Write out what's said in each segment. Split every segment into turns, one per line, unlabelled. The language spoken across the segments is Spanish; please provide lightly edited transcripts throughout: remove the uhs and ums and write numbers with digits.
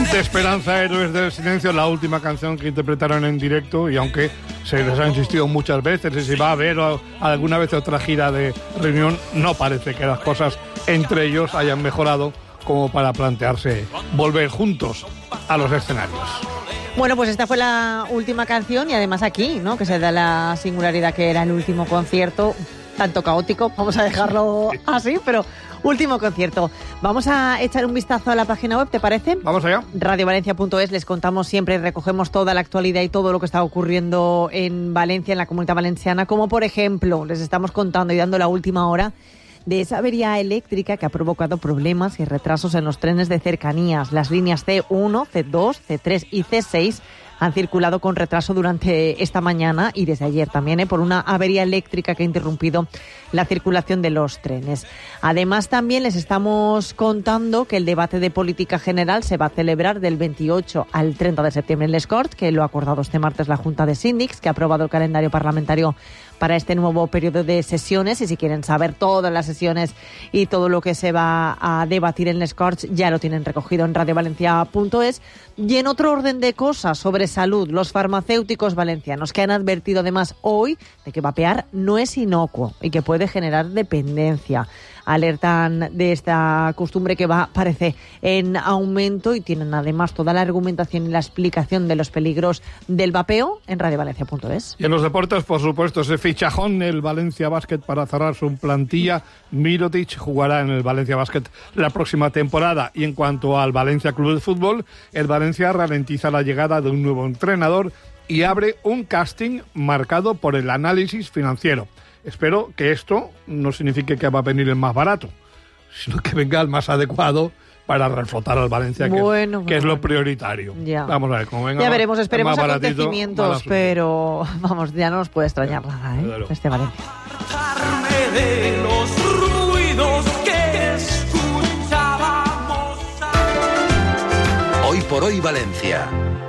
Ante Esperanza, Héroes del Silencio, la última canción que interpretaron en directo, y aunque se les ha insistido muchas veces y si va a haber alguna vez otra gira de reunión, no parece que las cosas entre ellos hayan mejorado como para plantearse volver juntos a los escenarios.
Bueno, pues esta fue la última canción y además aquí, ¿no?, que se da la singularidad que era el último concierto, tanto caótico, vamos a dejarlo así, pero último concierto. Vamos a echar un vistazo a la página web, ¿te parece?
Vamos allá.
Radiovalencia.es, les contamos siempre, recogemos toda la actualidad y todo lo que está ocurriendo en Valencia, en la Comunidad Valenciana, como por ejemplo, les estamos contando y dando la última hora de esa avería eléctrica que ha provocado problemas y retrasos en los trenes de cercanías. Las líneas C1, C2, C3 y C6 han circulado con retraso durante esta mañana y desde ayer también, por una avería eléctrica que ha interrumpido la circulación de los trenes. Además, también les estamos contando que el debate de política general se va a celebrar del 28 al 30 de septiembre en Les Corts, que lo ha acordado este martes la Junta de Síndics, que ha aprobado el calendario parlamentario para este nuevo periodo de sesiones. Y si quieren saber todas las sesiones y todo lo que se va a debatir en Les Corts, ya lo tienen recogido en radiovalencia.es. Y en otro orden de cosas sobre salud, los farmacéuticos valencianos, que han advertido además hoy de que vapear no es inocuo y que puede generar dependencia. Alertan de esta costumbre que va, parece, en aumento, y tienen además toda la argumentación y la explicación de los peligros del vapeo en radiovalencia.es.
Y en los deportes, por supuesto, ese fichajón, el Valencia Basket para cerrar su plantilla. Mirotic jugará en el Valencia Basket la próxima temporada. Y en cuanto al Valencia Club de Fútbol, el Valencia ralentiza la llegada de un nuevo entrenador y abre un casting marcado por el análisis financiero. Espero que esto no signifique que va a venir el más barato, sino que venga el más adecuado para reflotar al Valencia, que es lo prioritario.
Ya.
Vamos a ver cómo venga.
Ya veremos, esperemos acontecimientos,
baratito,
pero vamos, ya no nos puede extrañar nada, ¿eh? Este Valencia.
De los ruidos que escuchábamos.
Hoy por hoy Valencia.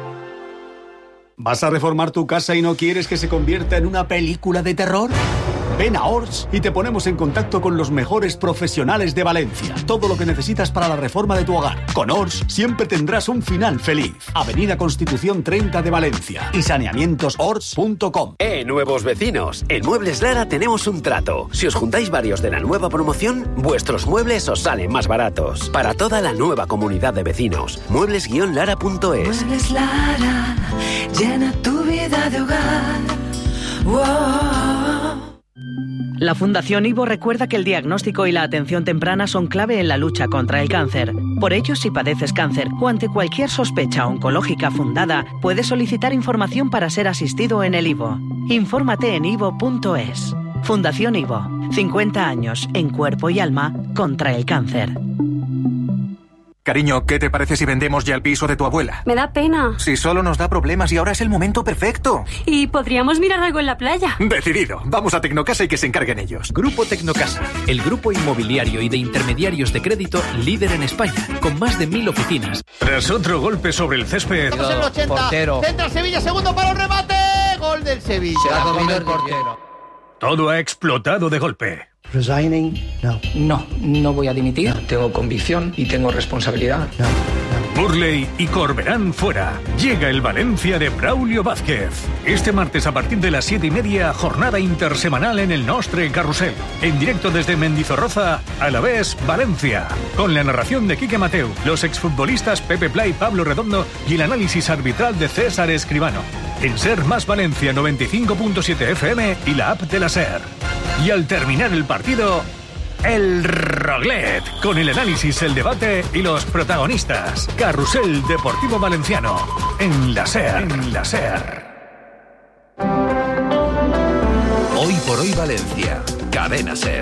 ¿Vas a reformar tu casa y no quieres que se convierta en una película de terror? Ven a Ors y te ponemos en contacto con los mejores profesionales de Valencia. Todo lo que necesitas para la reforma de tu hogar. Con Ors siempre tendrás un final feliz. Avenida Constitución 30 de Valencia y saneamientosors.com.
Nuevos vecinos. En Muebles Lara tenemos un trato. Si os juntáis varios de la nueva promoción, vuestros muebles os salen más baratos. Para toda la nueva comunidad de vecinos. Muebles-lara.es.
Muebles Lara, llena tu vida de hogar. Wow.
La Fundación Ivo recuerda que el diagnóstico y la atención temprana son clave en la lucha contra el cáncer. Por ello, si padeces cáncer o ante cualquier sospecha oncológica fundada, puedes solicitar información para ser asistido en el Ivo. Infórmate en ivo.es. Fundación Ivo. 50 años en cuerpo y alma contra el cáncer.
Cariño, ¿qué te parece si vendemos ya el piso de tu abuela?
Me da pena.
Si solo nos da problemas y ahora es el momento perfecto.
Y podríamos mirar algo en la playa.
Decidido. Vamos a Tecnocasa y que se encarguen ellos.
Grupo Tecnocasa, el grupo inmobiliario y de intermediarios de crédito líder en España, con más de 1.000 oficinas.
Tras otro golpe sobre el césped...
Estamos en el 80.
Portero.
Centra Sevilla, segundo para el remate. Gol del Sevilla.
Se ha comido el portero. Todo ha explotado de golpe.
Resigning, no. No voy a dimitir. Tengo convicción y tengo responsabilidad.
Burley y Corberán fuera. Llega el Valencia de Braulio Vázquez. Este martes a partir de las 7:30, jornada intersemanal en el Nostre Carrusel. En directo desde Mendizorroza, Alavés, Valencia. Con la narración de Quique Mateu, los exfutbolistas Pepe Pla y Pablo Redondo y el análisis arbitral de César Escribano. En Ser Más Valencia 95.7 FM y la app de la Ser. Y al terminar el partido, el Roglet, con el análisis, el debate y los protagonistas. Carrusel Deportivo Valenciano, en la Ser.
Hoy por hoy Valencia, Cadena Ser.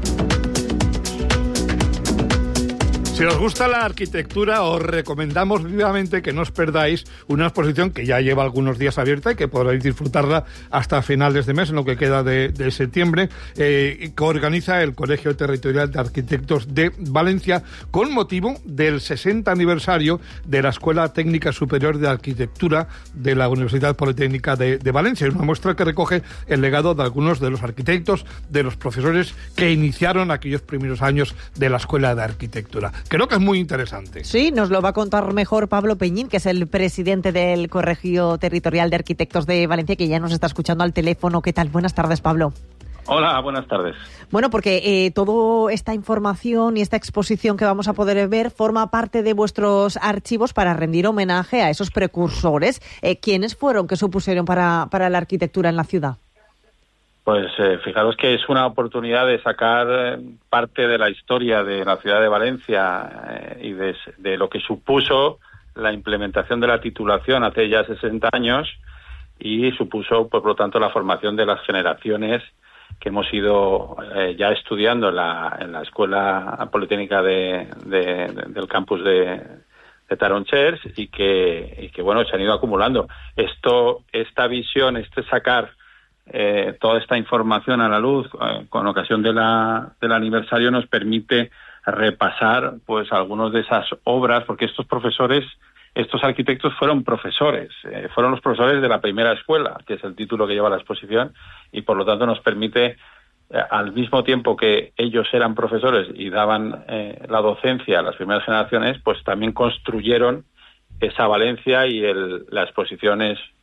Si os gusta la arquitectura, os recomendamos vivamente que no os perdáis una exposición que ya lleva algunos días abierta y que podréis disfrutarla hasta finales de mes, en lo que queda de septiembre, que organiza el Colegio Territorial de Arquitectos de Valencia con motivo del 60 aniversario de la Escuela Técnica Superior de Arquitectura de la Universidad Politécnica de Valencia. Es una muestra que recoge el legado de algunos de los arquitectos, de los profesores que iniciaron aquellos primeros años de la Escuela de Arquitectura. Creo que es muy interesante.
Sí, nos lo va a contar mejor Pablo Peñín, que es el presidente del Colegio Territorial de Arquitectos de Valencia, que ya nos está escuchando al teléfono. ¿Qué tal? Buenas tardes, Pablo.
Hola, buenas tardes.
Bueno, porque toda esta información y esta exposición que vamos a poder ver forma parte de vuestros archivos para rendir homenaje a esos precursores. ¿Quiénes fueron que supusieron para la arquitectura en la ciudad?
Pues fijaros que es una oportunidad de sacar parte de la historia de la ciudad de Valencia y de lo que supuso la implementación de la titulación hace ya 60 años y supuso, por lo tanto, la formación de las generaciones que hemos ido ya estudiando en la Escuela Politécnica del campus de Taronchers y que bueno, se han ido acumulando. Esta visión, sacar toda esta información a la luz con ocasión del aniversario nos permite repasar pues algunas de esas obras, porque estos arquitectos fueron los profesores de la primera escuela, que es el título que lleva la exposición, y por lo tanto nos permite, al mismo tiempo que ellos eran profesores y daban la docencia a las primeras generaciones, pues también construyeron esa Valencia, y la exposición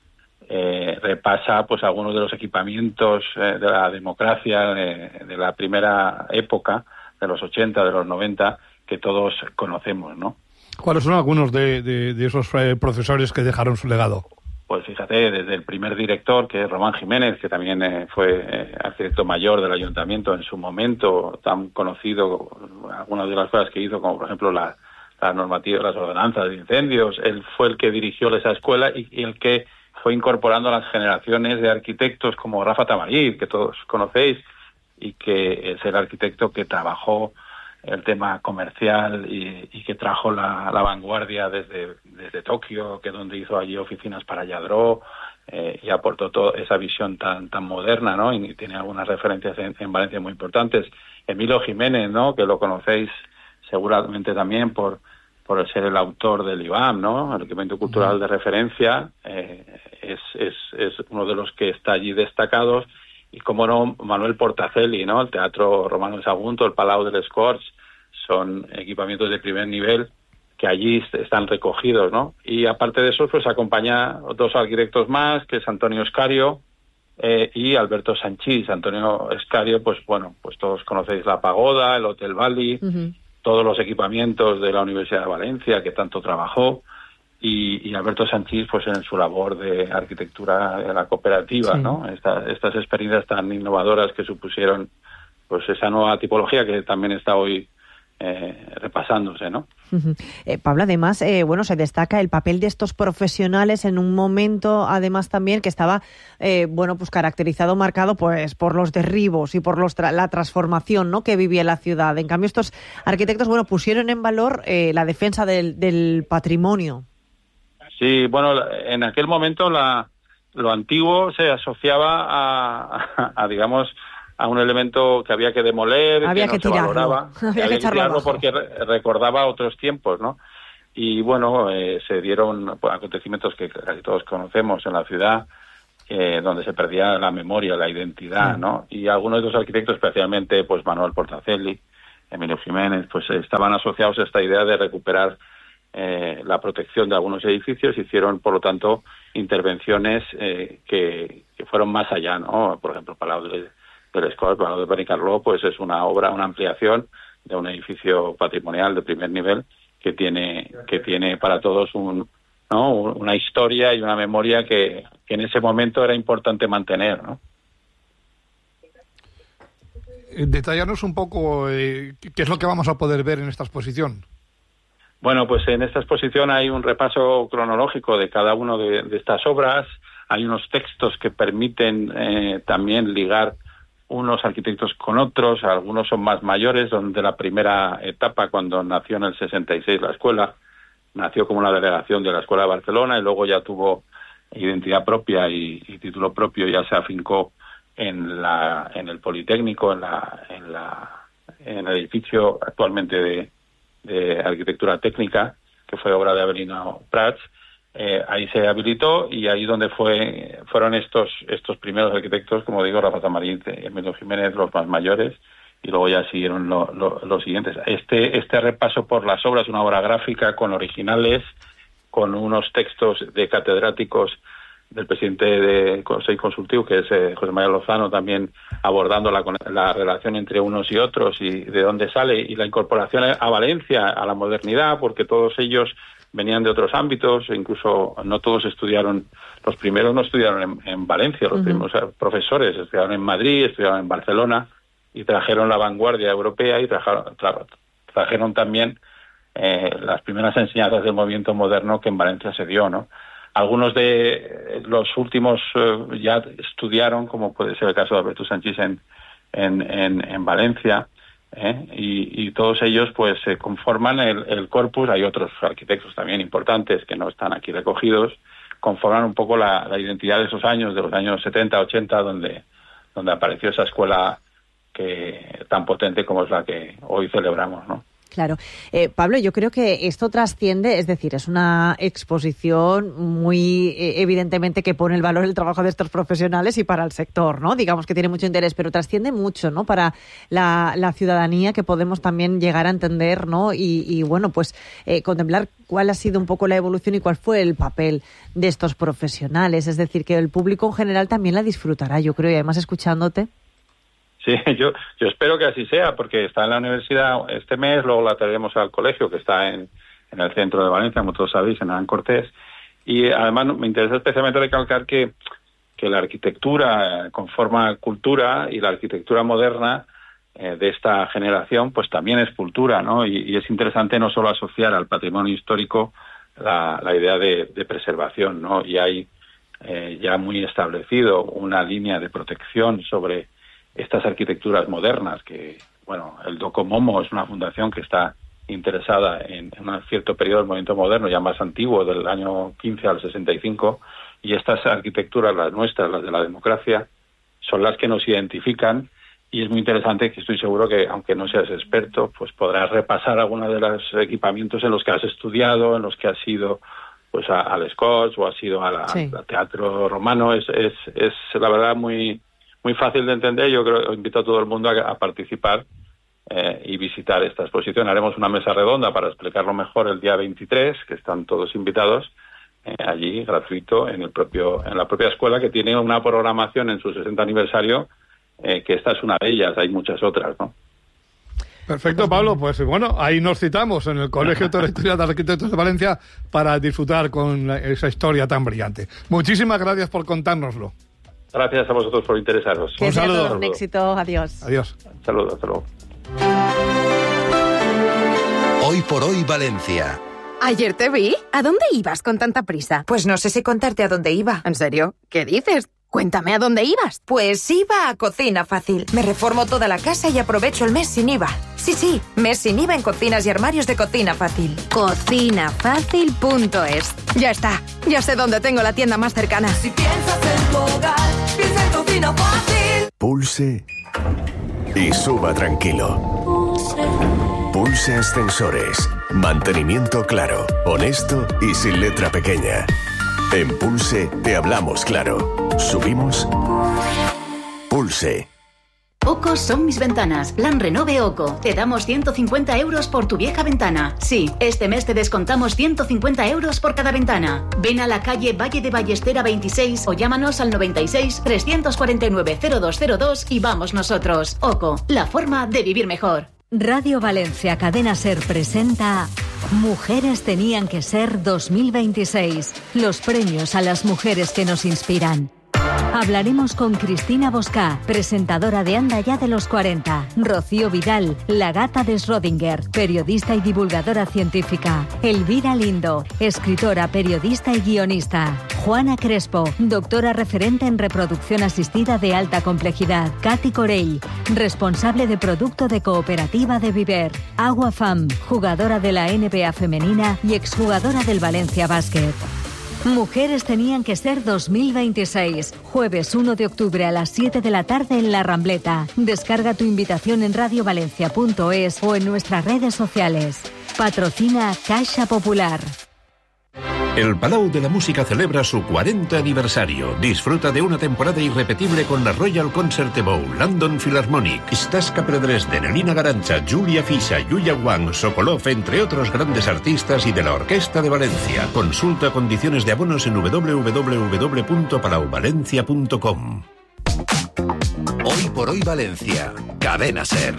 repasa pues algunos de los equipamientos de la democracia de la primera época, de los 80, de los 90, que todos conocemos, ¿no?
¿Cuáles son algunos de esos profesores que dejaron su legado?
Pues fíjate, desde el primer director, que es Román Jiménez, que también fue arquitecto mayor del ayuntamiento en su momento, tan conocido, algunas de las cosas que hizo, como por ejemplo la normativa, las ordenanzas de incendios. Él fue el que dirigió esa escuela y el que fue incorporando a las generaciones de arquitectos como Rafa Tamarit, que todos conocéis, y que es el arquitecto que trabajó el tema comercial y que trajo la vanguardia desde Tokio, que es donde hizo allí oficinas para Lladró, y aportó toda esa visión tan moderna, ¿no? Y tiene algunas referencias en Valencia muy importantes. Emilio Jiménez, ¿no? Que lo conocéis seguramente también por ser el autor del IBAM, ¿no? El equipamiento cultural de referencia, es uno de los que está allí destacados. Y como no, Manuel Portacelli, ¿no? El Teatro Romano de Sagunto, el Palau de les Corts, son equipamientos de primer nivel que allí están recogidos, ¿no? Y aparte de eso, pues acompaña dos arquitectos más, que es Antonio Escario y Alberto Sanchís. Antonio Escario, pues bueno, pues todos conocéis la Pagoda, el Hotel Bali, todos los equipamientos de la Universidad de Valencia, que tanto trabajó. Y Alberto Sanchís, pues en su labor de arquitectura de la cooperativa, sí, ¿no? Estas experiencias tan innovadoras que supusieron pues esa nueva tipología que también está hoy repasándose, ¿no?
Pablo, además, bueno, se destaca el papel de estos profesionales en un momento, además también que estaba, bueno, pues caracterizado, marcado, pues por los derribos y por la transformación, ¿no? Que vivía la ciudad. En cambio, estos arquitectos, bueno, pusieron en valor la defensa del patrimonio.
Sí, bueno, en aquel momento lo antiguo se asociaba a digamos, a un elemento que había que demoler,
había que
tirarlo, valoraba, había que tirarlo porque recordaba otros tiempos, ¿no? Y bueno, se dieron acontecimientos que casi todos conocemos en la ciudad, donde se perdía la memoria, la identidad, ¿no? Y algunos de los arquitectos, especialmente pues Manuel Portacelli, Emilio Jiménez, pues estaban asociados a esta idea de recuperar la protección de algunos edificios. Hicieron, por lo tanto, intervenciones que fueron más allá, ¿no? Por ejemplo, Palau de l'Escort, Palau de Benicarló, pues es una ampliación de un edificio patrimonial de primer nivel que tiene para todos una historia y una memoria que en ese momento era importante mantener, ¿no?
Detallarnos un poco qué es lo que vamos a poder ver en esta exposición.
Bueno, pues en esta exposición hay un repaso cronológico de cada una de estas obras. Hay unos textos que permiten también ligar unos arquitectos con otros. Algunos son más mayores, donde la primera etapa, cuando nació en el 66 la escuela, nació como una delegación de la Escuela de Barcelona y luego ya tuvo identidad propia y título propio, ya se afincó en el Politécnico, en el edificio actualmente de arquitectura técnica, que fue obra de Avelino Prats. Ahí se habilitó y ahí donde fueron estos primeros arquitectos, como digo, Rafa Tamarit y Emilio Jiménez, los más mayores, y luego ya siguieron los siguientes. Este repaso por las obras, una obra gráfica con originales, con unos textos de catedráticos del presidente del Consejo Consultivo, que es José María Lozano, también abordando la relación entre unos y otros y de dónde sale, y la incorporación a Valencia, a la modernidad, porque todos ellos venían de otros ámbitos, incluso no todos estudiaron, los primeros no estudiaron en Valencia, los primeros profesores estudiaron en Madrid, estudiaron en Barcelona, y trajeron la vanguardia europea y trajeron también las primeras enseñanzas del movimiento moderno que en Valencia se dio, ¿no? Algunos de los últimos ya estudiaron, como puede ser el caso de Alberto Sanchís en Valencia, y todos ellos pues conforman el corpus. Hay otros arquitectos también importantes que no están aquí recogidos, conforman un poco la identidad de esos años, de los años 70, 80, donde apareció esa escuela tan potente como es la que hoy celebramos, ¿no?
Claro. Pablo, yo creo que esto trasciende, es decir, es una exposición muy evidentemente que pone el valor el trabajo de estos profesionales y para el sector, ¿no? Digamos que tiene mucho interés, pero trasciende mucho, ¿no? Para la ciudadanía, que podemos también llegar a entender, ¿no? Y bueno, pues contemplar cuál ha sido un poco la evolución y cuál fue el papel de estos profesionales. Es decir, que el público en general también la disfrutará, yo creo, y además escuchándote.
Sí, yo espero que así sea, porque está en la universidad este mes, luego la traeremos al colegio, que está en el centro de Valencia, como todos sabéis, en Adán Cortés, y además me interesa especialmente recalcar que la arquitectura conforma cultura, y la arquitectura moderna de esta generación pues también es cultura, ¿no? Y es interesante no solo asociar al patrimonio histórico la idea de preservación, ¿no? Y hay ya muy establecido una línea de protección sobre estas arquitecturas modernas, que, bueno, el Docomomo es una fundación que está interesada en un cierto periodo del movimiento moderno, ya más antiguo, del año 15 al 65, y estas arquitecturas, las nuestras, las de la democracia, son las que nos identifican, y es muy interesante, que estoy seguro que, aunque no seas experto, pues podrás repasar algunos de los equipamientos en los que has estudiado, en los que has ido pues al Scotch o has ido al Teatro Romano. Es la verdad muy fácil de entender. Yo creo que invito a todo el mundo a participar y visitar esta exposición. Haremos una mesa redonda para explicarlo mejor el día 23, que están todos invitados, allí, gratuito, en la propia escuela, que tiene una programación en su 60 aniversario, que esta es una de ellas. Hay muchas otras, ¿no?
Perfecto, Pablo. Pues bueno, ahí nos citamos en el Colegio Territorial de Arquitectos de Valencia para disfrutar con esa historia tan brillante. Muchísimas gracias por contárnoslo.
Gracias a vosotros por interesaros.
Un saludo. Un éxito. Adiós.
Adiós.
Saludos. Hasta luego.
Hoy por hoy Valencia.
Ayer te vi. ¿A dónde ibas con tanta prisa?
Pues no sé si contarte a dónde iba.
¿En serio? ¿Qué dices? Cuéntame a dónde ibas.
Pues iba a Cocina Fácil. Me reformo toda la casa y aprovecho el mes sin IVA. Sí, mes sin IVA en cocinas y armarios de Cocina Fácil.
Cocinafácil.es. Ya está. Ya sé dónde tengo la tienda más cercana.
Si piensas en tu hogar, piensa en Cocina Fácil.
Pulse y suba tranquilo. Pulse Ascensores. Mantenimiento claro, honesto y sin letra pequeña. En Pulse te hablamos claro. Subimos. Pulse.
OCO son mis ventanas. Plan Renove OCO. Te damos 150 euros por tu vieja ventana. Sí, este mes te descontamos 150 euros por cada ventana. Ven a la calle Valle de Ballestera 26 o llámanos al 96 349 0202 y vamos nosotros. OCO, la forma de vivir mejor.
Radio Valencia Cadena SER presenta Mujeres tenían que ser 2026. Los premios a las mujeres que nos inspiran. Hablaremos con Cristina Boscá, presentadora de Anda Ya de los 40, Rocío Vidal, la gata de Schrödinger, periodista y divulgadora científica, Elvira Lindo, escritora, periodista y guionista, Juana Crespo, doctora referente en reproducción asistida de alta complejidad, Katy Corell, responsable de producto de Cooperativa de Viver, Agua Fam, jugadora de la NBA femenina y exjugadora del Valencia Basket. Mujeres tenían que ser 2026. Jueves 1 de octubre a las 7 de la tarde en La Rambleta. Descarga tu invitación en radiovalencia.es o en nuestras redes sociales. Patrocina Caixa Popular.
El Palau de la Música celebra su 40 aniversario. Disfruta de una temporada irrepetible con la Royal Concert Bowl, London Philharmonic, Staska Predresden, Elina Garancha, Julia Fischer, Yuya Wang, Sokolov, entre otros grandes artistas y de la Orquesta de Valencia. Consulta condiciones de abonos en www.palauvalencia.com.
Hoy por hoy Valencia. Cadena SER.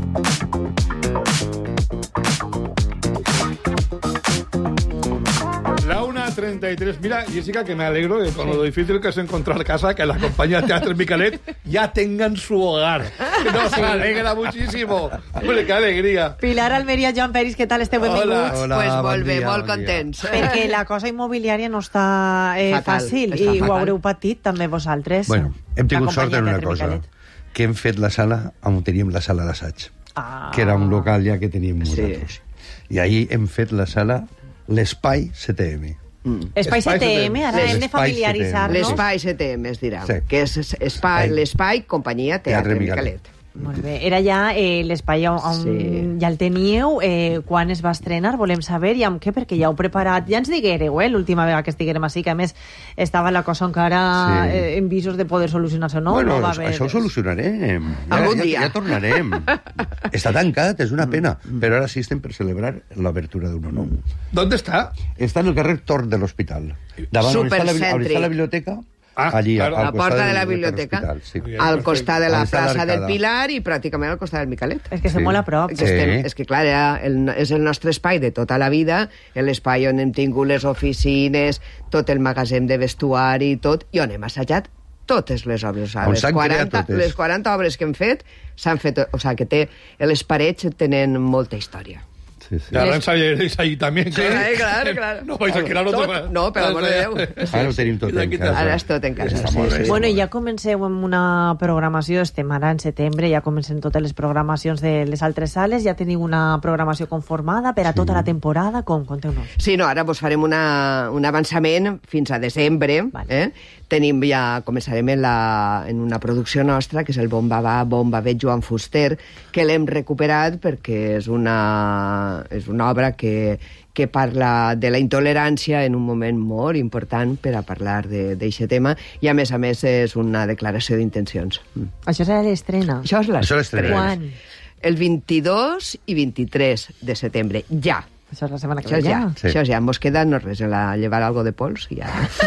La 1:33. Mira, Jessica, que me alegro de con lo difícil que es encontrar casa, que la compañía Teatre Micalet ya tengan su hogar. Nos alegra muchísimo. Hombre, qué alegria.
Pilar Almeria, Joan Peris, què tal? Esteu benvinguts?
Hola, pues molt bé, molt contents.
Perquè la cosa immobiliària no està fàcil i ho haureu patit també vosaltres.
Bueno, hem tingut sort en una cosa, que hem fet la sala on teníem la sala d'assaig, que era un local ja que teníem nosaltres. I ahir hem fet la sala, l'Espai CTM.
Espai CTM, ara hem de familiaritzar-nos.
L'Espai CTM es dirà, que és l'Espai Companyia Teatre Micalet.
Molt bé. Era ja l'espai on ja el teníeu. Quan es va estrenar, volem saber, i amb què, perquè ja heu preparat. Ja ens diguereu, l'última vegada que estiguérem així, que a més estava la cosa encara en visos de poder solucionar-se o no.
Bueno, això ho solucionarem.
Algun dia.
Ja tornarem. Està tancat, és una pena, però ara sí estem per celebrar l'obertura d'un nou.
¿Dónde está?
Està en el carrer Tor de l'Hospital.
Supercèntric.
On està la biblioteca? Allí,
a la porta de la biblioteca, al costat de la plaça del Pilar i pràcticament al costat del Micalet.
És que estem molt a prop.
És que, clar, és el nostre espai de tota la vida, l'espai on hem tingut les oficines, tot el magatzem de vestuari, tot, i on hem assajat totes les obres. Les 40 obres que hem fet s'han fet, o sigui, que les parets tenen molta història.
Y ahora ensayaréis ahí también.
Sí, claro.
No vais a alquilar otro.
No, per amor de Déu.
Ara ho tenim tot en casa.
Ara és tot en casa.
Bueno, i ja comenceu amb una programació, estem ara en setembre, ja comencen totes les programacions de les altres sales, ja teniu una programació conformada per a tota la temporada, com? Conteu-nos.
Sí, no, ara farem un avançament fins a desembre. Començarem en una producció nostra, que és el Bomba Va, Bomba Ve, Joan Fuster, que l'hem recuperat perquè és una obra que parla de la intolerància en un moment molt important per a parlar d'aquest tema, i a més és una declaració d'intencions.
Això serà l'estrena?
Això és l'estrena.
Quan?
El 22 i 23 de setembre, ja.
Això és la setmana que ve ja.
Això ja, mos queda no res, llevar algo de pols y ya.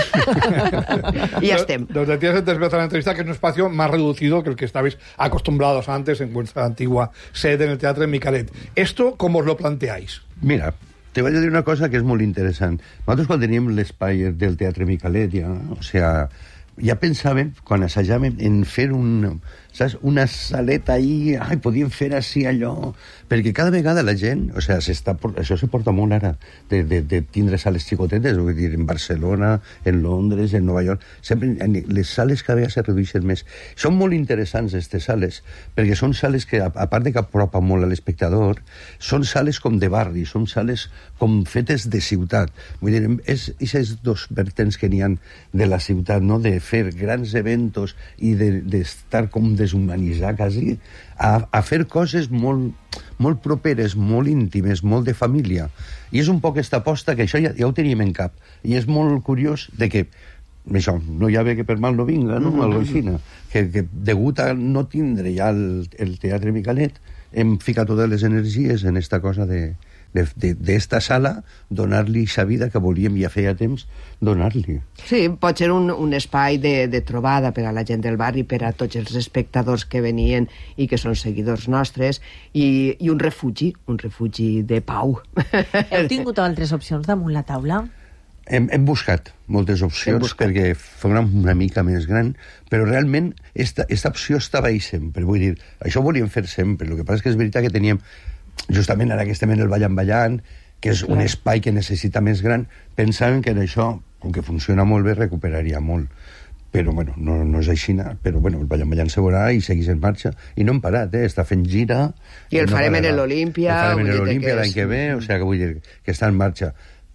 Y ya estem.
Nos decías antes de la entrevista que es un espacio más reducido que el que estabais acostumbrados antes en vuestra antigua sede en el Teatre Micalet. ¿Esto cómo os lo planteáis?
Mira, te vaig a dir una cosa que és molt interessant. Nosaltres quan teníem l'espai del Teatre Micalet, ja pensàvem, quan assajàvem, en fer una saleta ahí, podíem fer així allò, perquè cada vegada la gent, això se porta molt ara, de tindre sales xicotetes, vull dir, en Barcelona, en Londres, en Nova York, sempre les sales cada vegada se redueixen més. Són molt interessants, aquestes sales, perquè són sales que, a part de que apropen molt a l'espectador, són sales com de barri, són sales com fetes de ciutat. Vull dir, és aquests dos vertents que n'hi ha de la ciutat, no?, de fer grans eventos i d'estar com deshumanitzar quasi, a fer coses molt properes, molt íntimes, molt de família. I és un poc aquesta aposta que això ja ho teníem en cap. I és molt curiós de que això, no hi ha bé que per mal no vinga, no? Algo així, que degut a no tindre ja el Teatre Micalet, hem ficat totes les energies en esta cosa d'esta sala, donar-li aquesta vida que volíem ja feia temps donar-li.
Sí, pot ser un espai de trobada per a la gent del barri, per a tots els espectadors que venien i que són seguidors nostres, i un refugi de pau.
Heu tingut altres opcions damunt la taula?
Hem buscat moltes opcions perquè fos una mica més gran, però realment esta opció estava ahí sempre. Vull dir, això ho volíem fer sempre. El que passa és que és veritat que teníem, justament ara que estem en el Ballant Ballant, que és un espai que necessita més gran, pensàvem que en això, com que funciona molt bé, recuperaria molt. Però, bueno, no és així, però, bueno, el Ballant Ballant se veurà i segueix en marxa. I no hem parat, està fent gira.
I el farem en l'Olímpia.
El farem en l'Olímpia l'any que ve, o sigui que vull dir que està en marxa.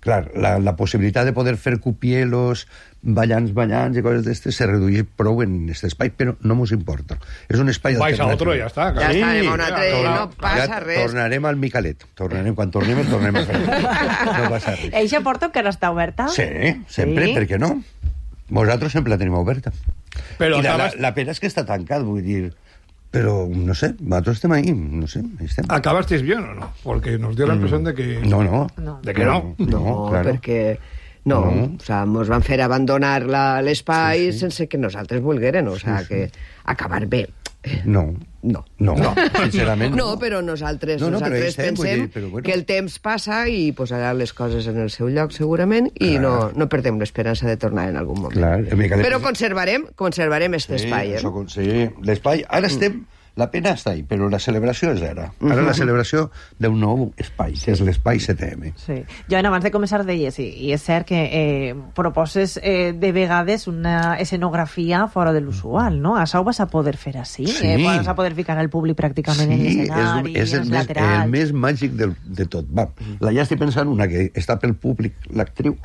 clar, la possibilitat de poder fer cupielos, ballants i coses d'estes se redueix prou en aquest espai, però no mos importa. És un espai
alternatiu. Vais a otro, ja està.
Ja està, anem a un altre, no passa res.
Tornarem al Micalet. Quan tornem a fer. No passa res.
Eixa porta que ara està oberta?
Sí, sempre, per què no? Vosaltres sempre la tenim oberta.
Però
I la pena és que està tancat, vull dir... Pero, no sé, nosotros estamos ahí, no sé.
¿Acabasteis bien o no? Porque nos dio la impresión de que...
No.
De que no.
No, claro.
Perquè... No, o sea, ens van fer abandonar l'espai sense que nosaltres volgueren, o sea, que acabar bé.
No, sincerament
no, però nosaltres pensem que el temps passa i posarà les coses en el seu lloc segurament i no perdem l'esperança de tornar en algun moment.
Clar,
però conservarem aquest espai.
Sí, l'espai, ara estem... La pena està ahí, però la celebració és ara. Ara la celebració d'un nou espai, que és l'espai 7M.
Sí. Joan, abans de començar deies, i és cert que proposes de vegades una escenografia fora de l'usual, no? Això ho vas a poder fer així?
Sí.
Vas a poder ficar el públic pràcticament en l'escenari,
és
en els laterals...
el més màgic de tot. Va, ja estic pensant una que està pel públic, l'actriu...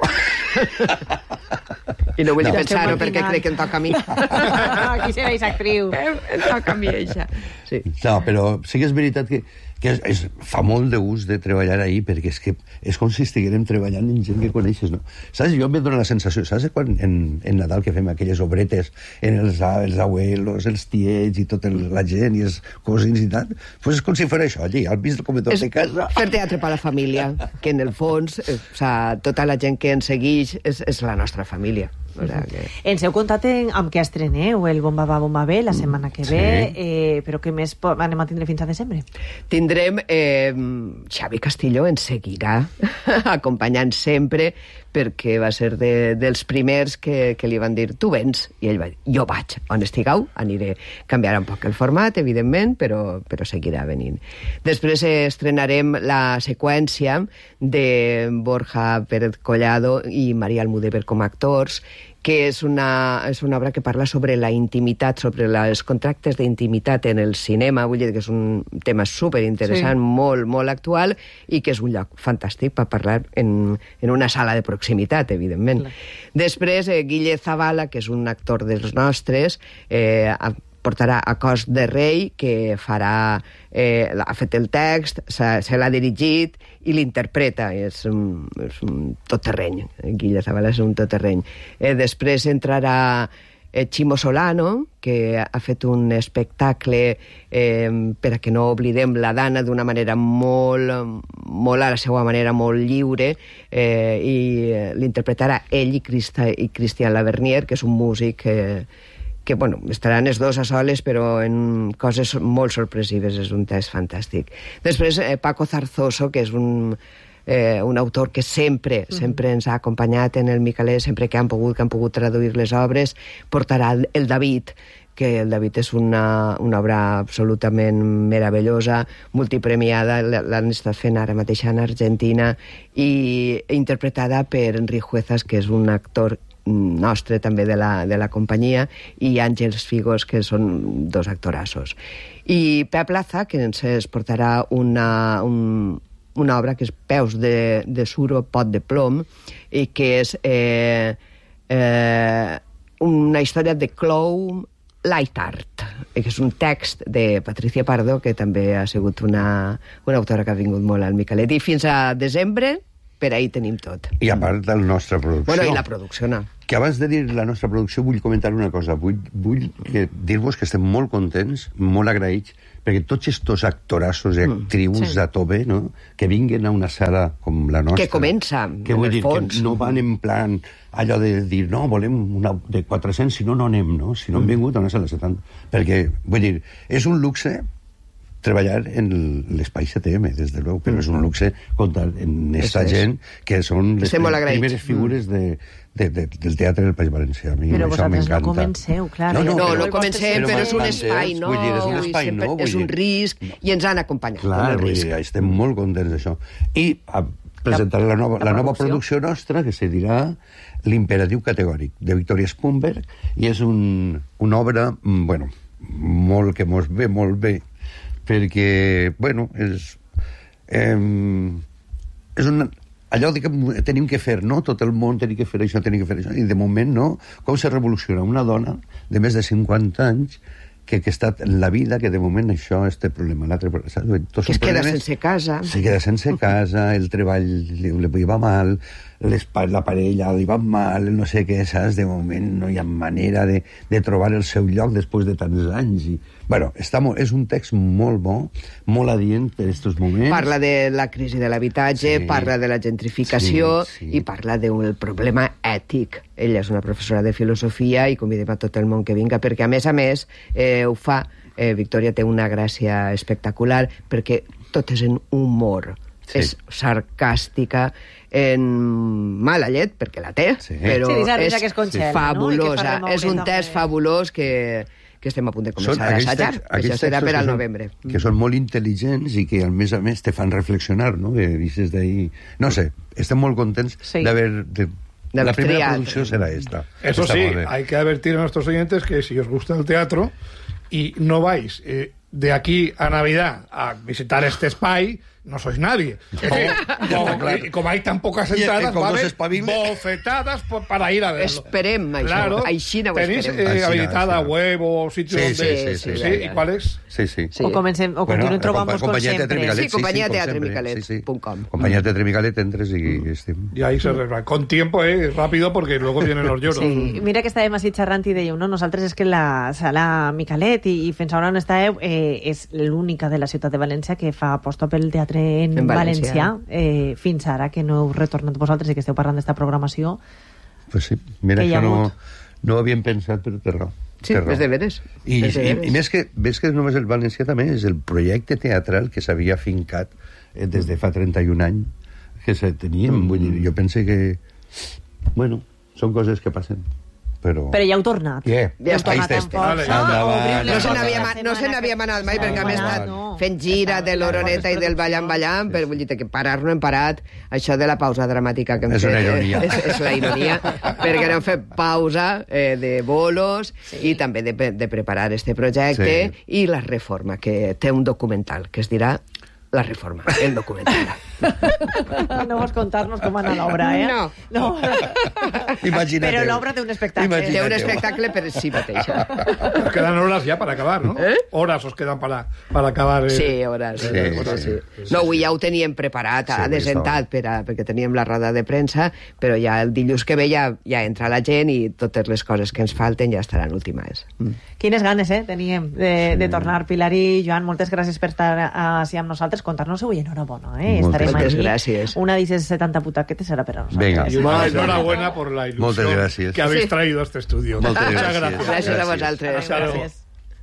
I no vull pensar-ho perquè crec que em toca a mi.
Aquí serà aquesta actriu.
Em toca a mi, eixa. Sí.
No, però sí que és veritat que fa molt de gust de treballar ahí, perquè és que és com si estiguérem treballant en gent que coneixes, no? Saps? Jo em dóna la sensació, saps? Quan en Nadal que fem aquelles obretes en els abuelos, els tiets i tota la gent i els cosins i tal, pues és com si fos això, allí, al pis del comedor de casa.
Fer teatre per la família, que en el fons, tota la gent que ens segueix és la nostra família. O sea que...
Ens heu contat amb què estreneu el Bomba Va, Bomba Ve la setmana que ve, però què més anem a tindre fins a desembre?
Tindrem Xavi Castillo ens seguirà acompanyant sempre, perquè va ser dels primers que li van dir tu vens, i ell va dir jo vaig, on estigueu, aniré. Canviarà un poc el format, evidentment, però seguirà venint. Després estrenarem la seqüència de Borja Pérez Collado i María Almudévar com a actors, que és una obra que parla sobre la intimitat, sobre els contractes d'intimitat en el cinema, vull dir que és un tema superinteressant, molt, molt actual, i que és un lloc fantàstic per parlar en una sala de proximitat, evidentment. Després, Guille Zavala, que és un actor dels nostres, portarà a Cos de Rei, que ha fet el text, se l'ha dirigit i l'interpreta. És un tot-terreny. Guille Zavala és un tot-terreny. Després entrarà Chimo Solano, que ha fet un espectacle per a que no oblidem la Dana d'una manera molt a la seva manera, molt lliure, i l'interpretarà ell i Christian Lavernier, que és un músic que bueno, estaran els dos a soles, però en coses molt sorpresives. És un test fantàstic. Després, Paco Zarzoso, que és un autor que sempre ens ha acompanyat en el Micalet, sempre que han pogut traduir les obres, portarà el David, que el David és una obra absolutament meravellosa, multipremiada, l'han estat fent ara mateix en Argentina, i interpretada per Enric Juezas, que és un actor nostre també de la companyia, i Àngels Figos, que són dos actorassos. I Pep Laza, que ens portarà una obra que és Peus de suro, pot de plom, i que és una història de clown light art, que és un text de Patricia Pardo, que també ha sigut una autora que ha vingut molt al Micalet. I fins a desembre, per ahí tenim tot.
I a part de la nostra producció.
Bueno, i la producció, no.
Que abans de dir la nostra producció vull comentar una cosa. Vull dir-vos que estem molt contents, molt agraïts, perquè tots estos actorassos i actrius a tope, no?, que vinguen a una sala com la nostra...
Que comença,
que vull dir, fons. Que no van en plan allò de dir, no, volem una de 400, si no, no anem, no? Si no hem vingut a una sala de 70. Perquè, vull dir, és un luxe treballar en l'espai 7M, des de luego, però és un luxe comptar en esta gent que són les primeres figures del teatre del País Valencià.
Però vosaltres no comenceu, clar.
No comencem, però és un espai nou, és un risc, i ens han acompanyat.
Clar, estem molt contents d'això. I presentaré la nova producció nostra, que se dirà L'imperatiu categòric, de Victoria Spunberg, i és una obra, bueno, molt que mos ve molt bé, perquè, bueno, és una allò de que tenim que fer, no? Tot el món tenim que fer això, i de moment no. Com se revoluciona una dona de més de 50 anys que ha estat en la vida, que de moment això, este problema, l'altre problema...
Que es queda sense casa.
Se queda sense casa, el treball li va mal, la parella li va mal, no sé què, saps? De moment no hi ha manera de trobar el seu lloc després de tants anys. I, bueno, és un text molt bo, molt adient per aquests moments.
Parla de la crisi de l'habitatge, parla de la gentrificació i parla del problema ètic. Ella és una professora de filosofia i convidem a tot el món que vinga, perquè a més ho fa, Victòria té una gràcia espectacular, perquè tot és en humor. És sarcàstica, en mala llet, perquè la té, però és fabulosa. És un text fabulós que estem a punt de començar a assajar. Això serà per al novembre.
Que són molt intel·ligents i que, a més, te fan reflexionar, no? Que dices d'ahí... No sé, estem molt contents d'haver... La primera producción será esta.
Eso sí, hay que advertir a nuestros oyentes que si os gusta el teatro y no vais de aquí a Navidad a visitar este espai, no sois nadie. Y como hay tan pocas entradas, va a haber bofetadas para ir a verlo.
Esperem això.
Claro,
Aixina ho
tenéis habilitada web, sitio donde...
Sí.
¿Y cuál es?
Sí.
O continuem trobant-vos com sempre.
Sí, companyia-teatre-micalet.com.
Companyia-teatre-micalet, entres i estem...
Y ahí se arregla. Con tiempo, rápido, porque luego vienen los lloros.
Sí. Mira que estàvem així xerrant i dèieu, no? Nosaltres és que la sala Micalet i fins ara on estàveu és l'única de la ciutat de València que fa aposta pel teatre en valencià. Fins ara que no heu retornat vosaltres i que esteu parlant d'esta programació.
Pues sí, mira, això no ho havíem pensat, però té raó.
Sí, és de veres.
I més que només el valencià també és el projecte teatral que s'havia fincat des de fa 31 anys que se teníem. Vull dir, jo pense que bueno, són coses que passen. Però
ja heu tornat.
Ja
heu tornat amb força.
No se n'havia manat mai, perquè hem estat fent gira de l'Oroneta i del Ballant, però vull dir que parar no hem parat. Això de la pausa dramàtica que hem fet...
És una ironia.
És la ironia, perquè no hem fet pausa de bolos i també de preparar este projecte i la reforma, que té un documental que es dirà La Reforma, el documental.
No vols contar-nos com anar l'obra,
No.
Imagina't.
Però l'obra té un espectacle.
Té un espectacle per si mateixa.
Os quedan horas ya para acabar, ¿no? Horas os quedan para acabar.
Sí, horas. No, avui ja ho teníem preparat, adesentat, perquè teníem la roda de premsa, però ja el dilluns que ve ja entra la gent i totes les coses que ens falten ja estaran ultimades.
Quines ganes, teníem de tornar. Pilar i Joan, moltes gràcies per estar així amb nosaltres, contar-nos avui enhorabona, estarem
moltes
allí.
Gràcies.
Una d'aquestes 70 putaquetes serà per a nosaltres.
Venga.
Y enhorabuena por la ilusión que habéis traído a este estudio.
Muchas
gracias.
Gràcies a vosaltres.
Gràcies.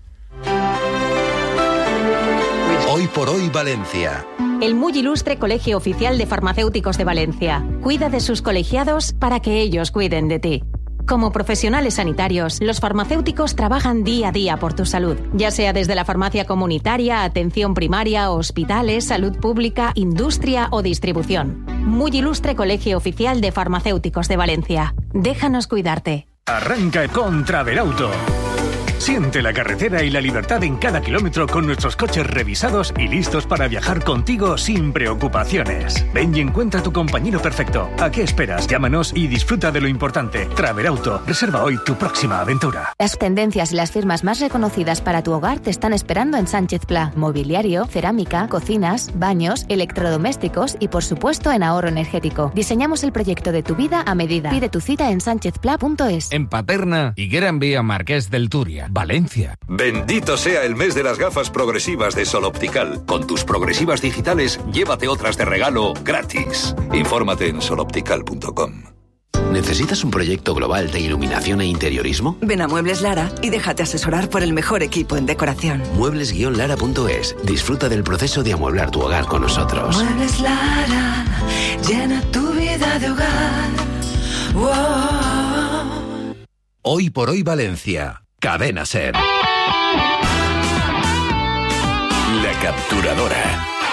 Hoy por hoy Valencia.
El muy ilustre Colegio Oficial de Farmacéuticos de Valencia cuida de sus colegiados para que ellos cuiden de ti. Como profesionales sanitarios, los farmacéuticos trabajan día a día por tu salud, ya sea desde la farmacia comunitaria, atención primaria, hospitales, salud pública, industria o distribución. Muy ilustre Colegio Oficial de Farmacéuticos de Valencia. Déjanos cuidarte.
Arranca con Travelauto. Siente la carretera y la libertad en cada kilómetro con nuestros coches revisados y listos para viajar contigo sin preocupaciones. Ven y encuentra tu compañero perfecto. ¿A qué esperas? Llámanos y disfruta de lo importante. Travelauto. Reserva hoy tu próxima aventura.
Las tendencias y las firmas más reconocidas para tu hogar te están esperando en Sánchez Pla. Mobiliario, cerámica, cocinas, baños, electrodomésticos y, por supuesto, en ahorro energético. Diseñamos el proyecto de tu vida a medida. Pide tu cita en sanchezpla.es.
En Paterna y Gran Vía Marqués del Turia, Valencia.
Bendito sea el mes de las gafas progresivas de Sol Optical. Con tus progresivas digitales, llévate otras de regalo gratis. Infórmate en soloptical.com.
¿Necesitas un proyecto global de iluminación e interiorismo?
Ven a Muebles Lara y déjate asesorar por el mejor equipo en decoración.
Muebles-lara.es. Disfruta del proceso de amueblar tu hogar con nosotros.
Muebles Lara, llena tu vida de hogar. Wow.
Hoy por hoy Valencia. Cadena Ser. La Capturadora.